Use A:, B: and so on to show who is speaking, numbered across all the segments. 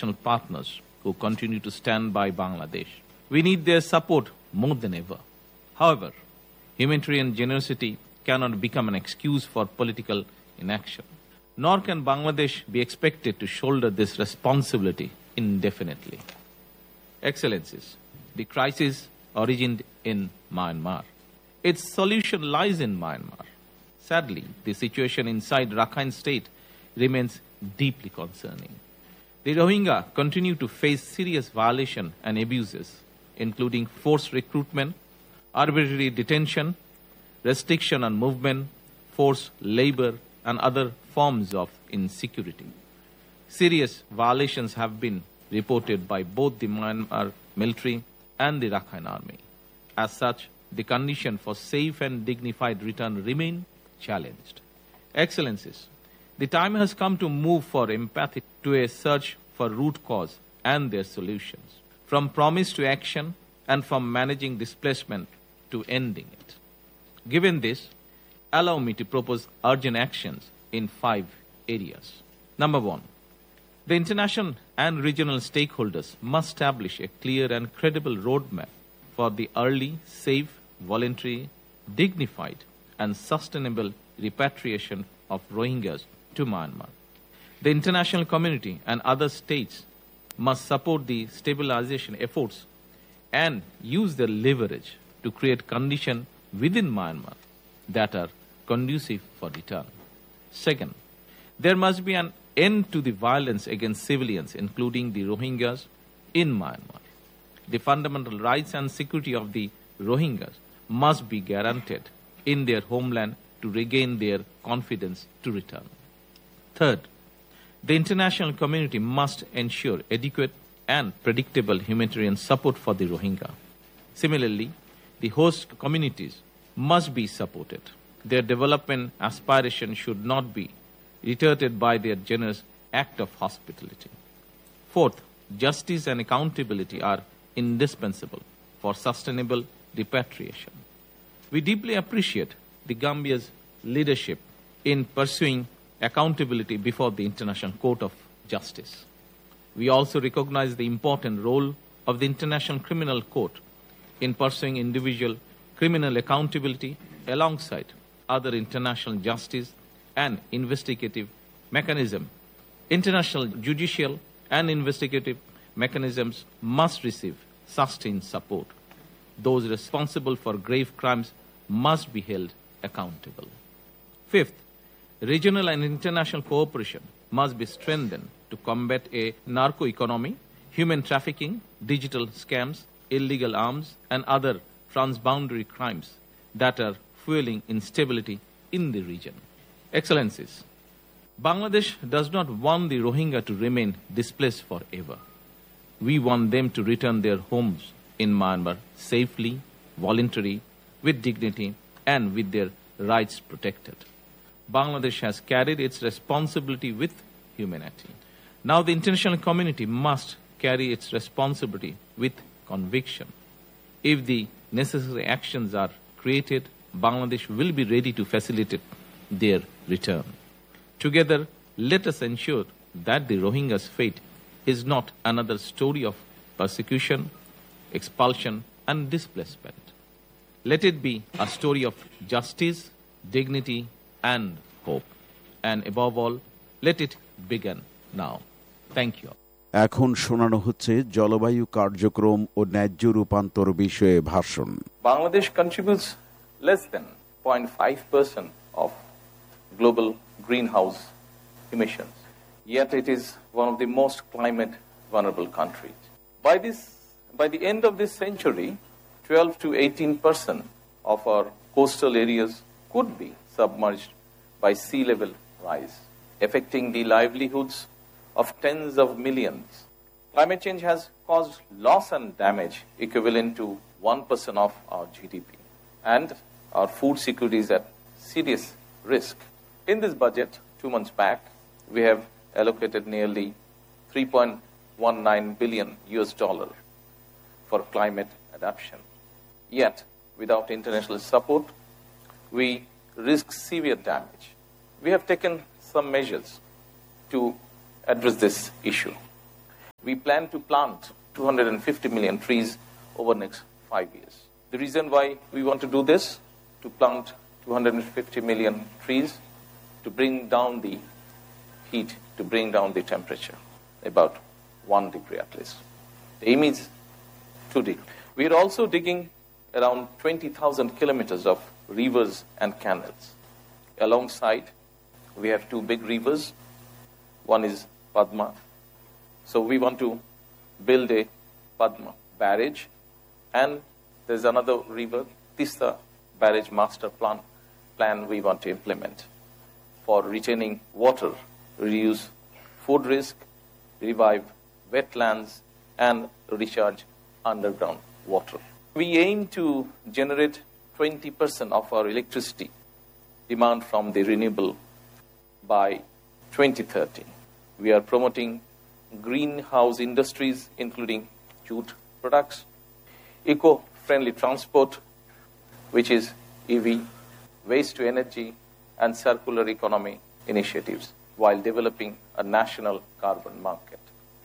A: international partners who continue to stand by Bangladesh. We need their support more than ever. However, humanitarian generosity cannot become an excuse for political inaction. Nor can Bangladesh be expected to shoulder this responsibility indefinitely. Excellencies, the crisis originated in Myanmar. Its solution lies in Myanmar. Sadly, the situation inside Rakhine State remains deeply concerning. The Rohingya continue to face serious violations and abuses, including forced recruitment, arbitrary detention, restriction on movement, forced labor, and other forms of insecurity. Serious violations have been reported by both the Myanmar military and the Rakhine army. As such, the condition for safe and dignified return remain challenged. Excellencies, the time has come to move for empathy to a search for root cause and their solutions, from promise to action and from managing displacement to ending it. Given this, allow me to propose urgent actions in 5 areas. Number 1, the international and regional stakeholders must establish a clear and credible roadmap for the early, safe, voluntary, dignified, and sustainable repatriation of Rohingyas to Myanmar. The international community and other states must support the stabilization efforts and use their leverage to create conditions within Myanmar that are conducive for return. Second, there must be an end to the violence against civilians, including the Rohingyas, in Myanmar. The fundamental rights and security of the Rohingyas must be guaranteed in their homeland to regain their confidence to return. Third, the international community must ensure adequate and predictable humanitarian support for the Rohingya. Similarly, the host communities must be supported. Their development aspirations should not be retarded by their generous act of hospitality. Fourth, justice and accountability are indispensable for sustainable repatriation. We deeply appreciate the Gambia's leadership in pursuing accountability before the International Court of Justice. We also recognize the important role of the International Criminal Court in pursuing individual criminal accountability alongside other international justice and investigative mechanisms. International judicial and investigative mechanisms must receive sustained support. Those responsible for grave crimes must be held accountable. Fifth, regional and international cooperation must be strengthened to combat a narco economy, human trafficking, digital scams, illegal arms, and other transboundary crimes that are fueling instability in the region. Excellencies, Bangladesh does not want the Rohingya to remain displaced forever. We want them to return their homes in Myanmar safely, voluntarily, with dignity, and with their rights protected. Bangladesh has carried its responsibility with humanity. Now the international community must carry its responsibility with conviction. If the necessary actions are created, Bangladesh will be ready to facilitate their return. Together, let us ensure that the Rohingya's fate is not another story of persecution, expulsion, and displacement. Let it be a story of justice, dignity, and hope. And above all, let it begin now. Thank you.
B: এখন শোনানো হচ্ছে জলবায়ু কার্যক্রম ও ন্যায্য রূপান্তর বিষয়ে ভাষণ।
A: Bangladesh contributes less than 0.5% of global greenhouse emissions. Yet it is one of the most climate vulnerable countries. By the end of this century, 12 to 18% of our coastal areas could be submerged by sea level rise, affecting the livelihoods of tens of millions. Climate change has caused loss and damage equivalent to 1% of our GDP, and our food security is at serious risk. In this budget, 2 months back, we have allocated nearly $3.19 billion for climate adaptation. Yet, without international support, we risk severe damage. We have taken some measures to address this issue. We plan to plant 250 million trees over the next 5 years. The reason why we want to do this, to plant 250 million trees, to bring down the heat, to bring down the temperature, about 1 degree at least. The aim is 2 degrees. We are also digging around 20,000 kilometers of rivers and canals. Alongside, we have 2 big rivers. One is Padma. So we want to build a Padma barrage. And there's another river, Tista barrage master plan we want to implement for retaining water, reduce food risk, revive wetlands, and recharge underground water. We aim to generate 20% of our electricity demand from the renewable by 2030. We are promoting greenhouse industries, including jute products, eco-friendly transport, which is EV, waste to energy, and circular economy initiatives, while developing a national carbon market.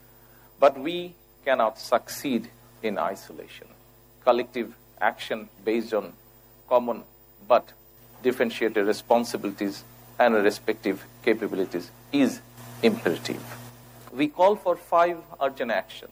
A: But we cannot succeed in isolation. Collective action based on common but differentiated responsibilities and respective capabilities is imperative. We call for 5 urgent actions.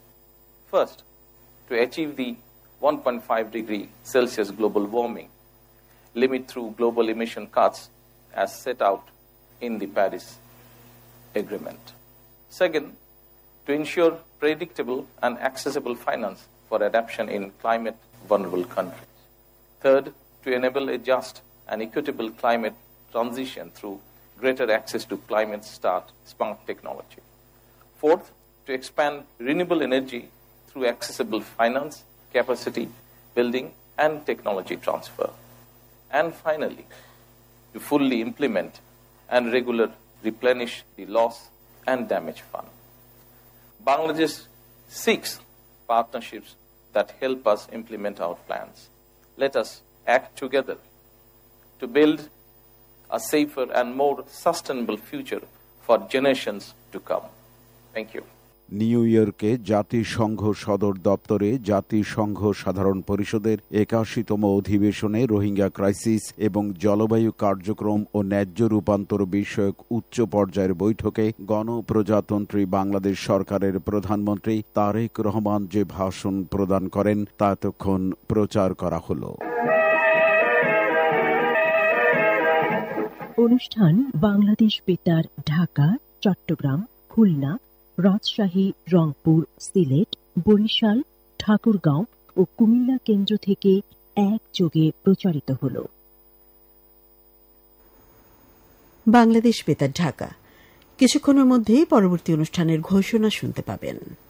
A: First, to achieve the 1.5 degree Celsius global warming limit through global emission cuts as set out in the Paris Agreement. Second, to ensure predictable and accessible finance for adaptation in climate-vulnerable countries. Third, to enable a just and equitable climate transition through greater access to climate-smart technology. Fourth, to expand renewable energy through accessible finance, capacity building, and technology transfer. And finally, to fully implement and regularly replenish the loss and damage fund. Bangladesh seeks partnerships that help us implement our plans. Let us act together to build a safer and more sustainable future for generations to come. Thank you.
B: New ইয়র্কে জাতিসংঘ সদর দপ্তরে জাতিসংঘ সাধারণ পরিষদের ৮১তম অধিবেশনে Rohingya crisis এবং জলবায়ু কার্যক্রম ও ন্যায্য রূপান্তর বিষয়ক উচ্চ পর্যায়ের বৈঠকে গণপ্রজাতন্ত্রী বাংলাদেশ সরকারের প্রধানমন্ত্রী তারেক রহমান যে ভাষণ প্রদান করেন তা এতক্ষণ প্রচার করা হলো।
C: অনুষ্ঠান বাংলাদেশ বেতার ঢাকা, চট্টগ্রাম, খুলনা, রাজশাহী, রংপুর, সিলেট, বরিশাল, ঠাকুরগাঁও ও কুমিল্লা কেন্দ্র থেকে একযোগে প্রচারিত হল।
D: বাংলাদেশ বেতার ঢাকা। কিছুক্ষণের মধ্যেই পরবর্তী অনুষ্ঠানের ঘোষণা শুনতে পাবেন।